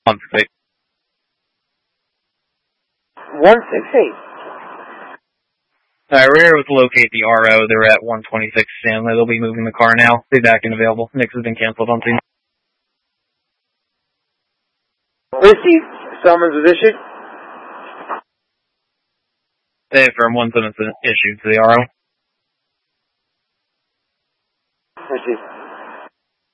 168. 168. Alright, we're able to locate the RO. They're at 126 Stanley. They'll be moving the car now. Be back and available. Nix has been canceled on scene. Received. Summons was issued. They affirm 1 summons issued to the RO.